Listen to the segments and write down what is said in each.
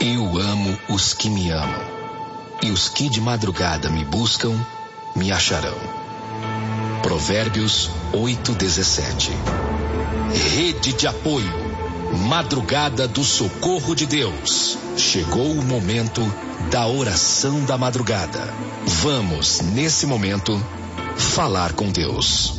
Eu amo os que me amam, e os que de madrugada me buscam, me acharão. Provérbios 8:17. Rede de apoio, Madrugada do Socorro de Deus. Chegou o momento da oração da madrugada. Vamos, nesse momento, falar com Deus.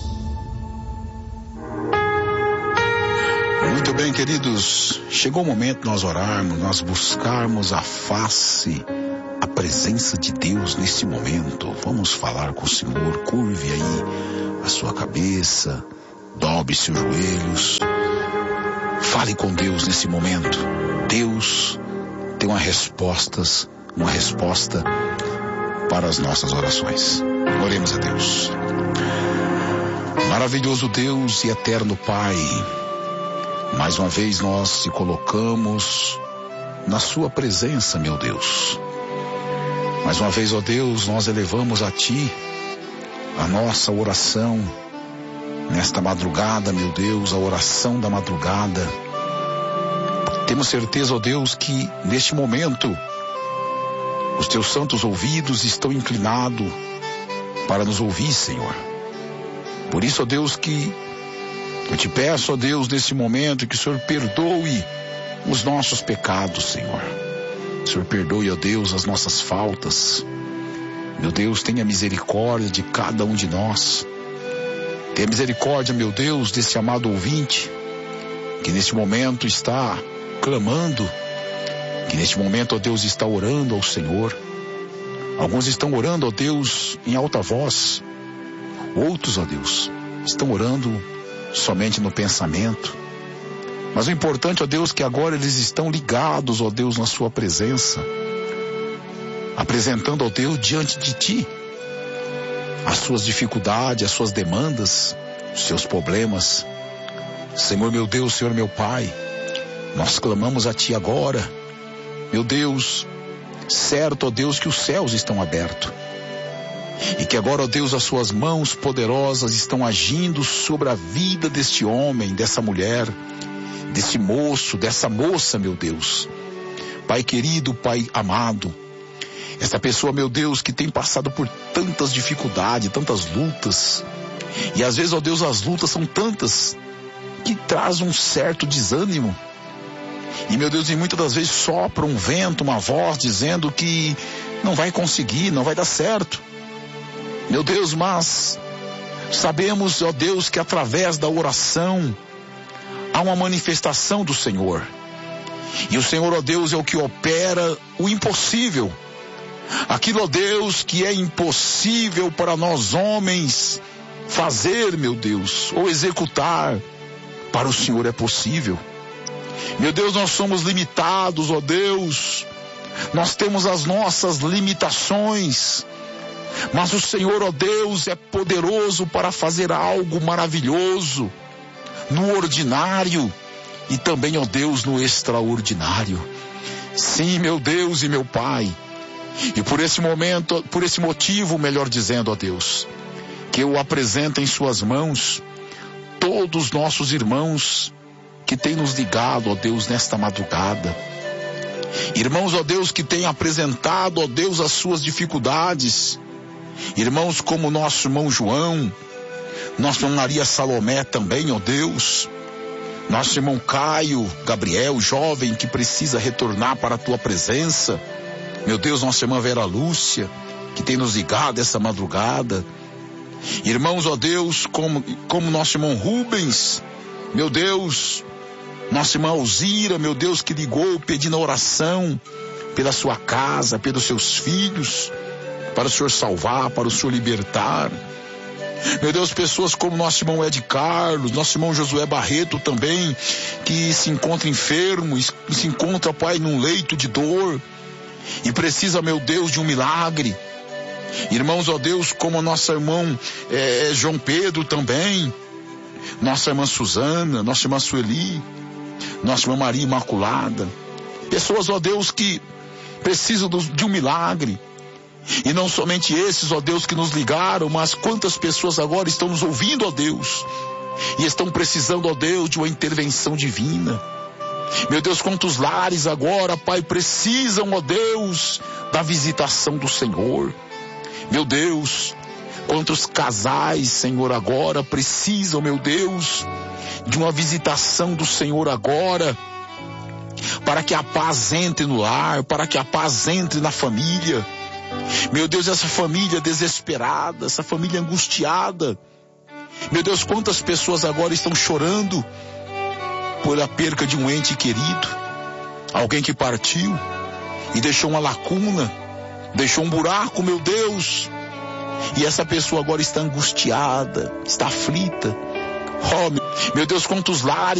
Muito bem, queridos, chegou o momento de nós orarmos, nós buscarmos a face, a presença de Deus nesse momento. Vamos falar com o Senhor. Curve aí a sua cabeça, dobre seus joelhos, fale com Deus nesse momento. Deus tem uma resposta para as nossas orações. Oremos a Deus. Maravilhoso Deus e eterno Pai, mais uma vez nós te colocamos na sua presença, meu Deus. Mais uma vez, ó Deus, nós elevamos a Ti a nossa oração nesta madrugada, meu Deus, a oração da madrugada. Temos certeza, ó Deus, que neste momento os Teus santos ouvidos estão inclinados para nos ouvir, Senhor. Por isso, ó Deus, que eu te peço, ó Deus, nesse momento, que o Senhor perdoe os nossos pecados, Senhor. O Senhor perdoe, ó Deus, as nossas faltas. Meu Deus, tenha misericórdia de cada um de nós. Tenha misericórdia, meu Deus, desse amado ouvinte, que neste momento está clamando, que neste momento, ó Deus, está orando ao Senhor. Alguns estão orando, ó Deus, em alta voz. Outros, ó Deus, estão orando somente no pensamento. Mas o importante, ó Deus, que agora eles estão ligados, ó Deus, na sua presença, apresentando, ó Deus, diante de Ti as suas dificuldades, as suas demandas, os seus problemas. Senhor meu Deus, Senhor meu Pai, nós clamamos a Ti agora, meu Deus, certo, ó Deus, que os céus estão abertos. E que agora, ó Deus, as suas mãos poderosas estão agindo sobre a vida deste homem, dessa mulher, desse moço, dessa moça, meu Deus. Pai querido, Pai amado, essa pessoa, meu Deus, que tem passado por tantas dificuldades, tantas lutas. E às vezes, ó Deus, as lutas são tantas que traz um certo desânimo. E, meu Deus, e muitas das vezes sopra um vento, uma voz dizendo que não vai conseguir, não vai dar certo. Meu Deus, mas sabemos, ó Deus, que através da oração há uma manifestação do Senhor. E o Senhor, ó Deus, é o que opera o impossível. Aquilo, ó Deus, que é impossível para nós homens fazer, meu Deus, ou executar, para o Senhor é possível. Meu Deus, nós somos limitados, ó Deus. Nós temos as nossas limitações. Mas o Senhor, ó Deus, é poderoso para fazer algo maravilhoso no ordinário e também, ó Deus, no extraordinário. Sim, meu Deus e meu Pai. E por esse momento, por esse motivo, melhor dizendo, ó Deus, que eu apresento em suas mãos todos os nossos irmãos que têm nos ligado, ó Deus, nesta madrugada. Irmãos, ó Deus, que têm apresentado, ó Deus, as suas dificuldades. Irmãos como nosso irmão João, nossa irmã Maria Salomé também, ó Deus. Nosso irmão Caio, Gabriel, jovem que precisa retornar para a Tua presença. Meu Deus, nossa irmã Vera Lúcia, que tem nos ligado essa madrugada. Irmãos, ó Deus, como nosso irmão Rubens, meu Deus, nossa irmã Alzira, meu Deus, que ligou pedindo a oração pela sua casa, pelos seus filhos, para o Senhor salvar, para o Senhor libertar. Meu Deus, pessoas como nosso irmão Ed Carlos, nosso irmão Josué Barreto também, que se encontra enfermo, se encontra, Pai, num leito de dor e precisa, meu Deus, de um milagre. Irmãos, ó Deus, como nosso irmão João Pedro também, nossa irmã Suzana, nossa irmã Sueli, nossa irmã Maria Imaculada. Pessoas, ó Deus, que precisam de um milagre. E não somente esses, ó Deus, que nos ligaram, mas quantas pessoas agora estão nos ouvindo, ó Deus, e estão precisando, ó Deus, de uma intervenção divina. Meu Deus, quantos lares agora, Pai, precisam, ó Deus, da visitação do Senhor. Meu Deus, quantos casais, Senhor, agora precisam, meu Deus, de uma visitação do Senhor agora, para que a paz entre no lar, para que a paz entre na família. Meu Deus, essa família desesperada, essa família angustiada. Meu Deus, quantas pessoas agora estão chorando pela perca de um ente querido, alguém que partiu e deixou uma lacuna, deixou um buraco, meu Deus, e essa pessoa agora está angustiada, está aflita. Oh, meu Deus, quantos lares